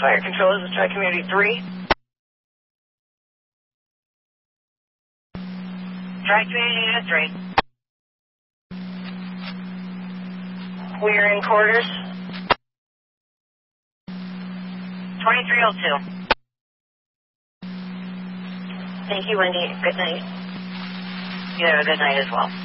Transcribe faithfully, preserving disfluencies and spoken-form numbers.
Fire Control, this is Tri-Community three. Tri-Community Unit three. We are in quarters. twenty-three oh two. Thank you, Wendy. Good night. You have a good night as well.